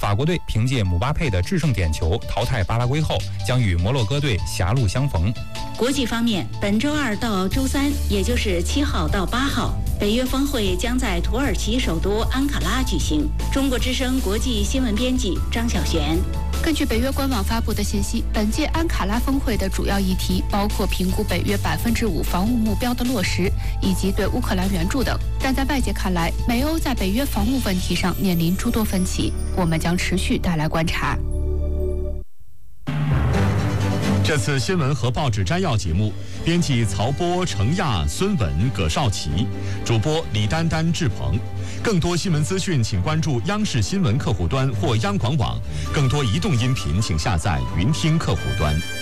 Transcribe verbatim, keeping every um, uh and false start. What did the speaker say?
法国队凭借姆巴佩的制胜点球淘汰巴拉圭后，将与摩洛哥队狭路相逢。 国际方面，本周二到周三，也就是七号到八号，北约峰会将在土耳其首都安卡拉举行。中国之声国际新闻编辑张小璇。 根据北约官网发布的信息，本届安卡拉峰会的主要议题包括评估北约百分之五防务目标的落实，以及对乌克兰援助等。但在外界看来，美欧在北约防务问题上面临诸多分歧，我们将持续带来观察。 这次新闻和报纸摘要节目，编辑曹波、程亚、孙文、葛少奇，主播李丹丹、志鹏。更多新闻资讯，请关注央视新闻客户端或央广网；更多移动音频，请下载云听客户端。